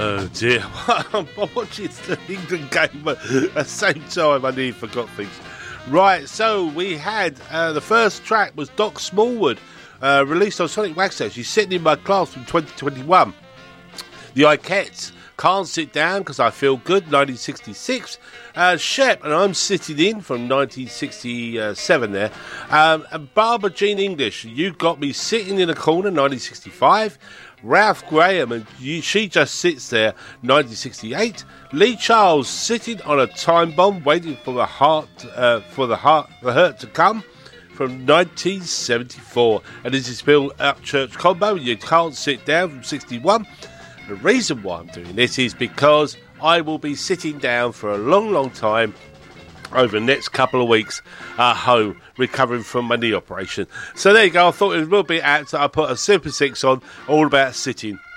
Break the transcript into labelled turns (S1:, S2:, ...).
S1: Oh dear, I'm watching the England game at the same time. I nearly forgot things. Right, so we had the first track was Doc Smallwood, released on Sonic Wax. She's sitting in my class from 2021. The Ikettes, Can't Sit Down Because I Feel Good, 1966. Shep, and I'm Sitting In from 1967 there. And Barbara Jean English, You Got Me Sitting in a Corner, 1965. Ralph Graham, and She Just Sits There, 1968. Lee Charles, Sitting on a Time Bomb, Waiting for the Hurt to Come, from 1974. And this is Bill Upchurch combo, You Can't Sit Down, from 61. The reason why I'm doing this is because I will be sitting down for a long, long time over the next couple of weeks at home, recovering from my knee operation. So there you go. I thought it was a little bit apt that I put a Super 6 on, all about sitting.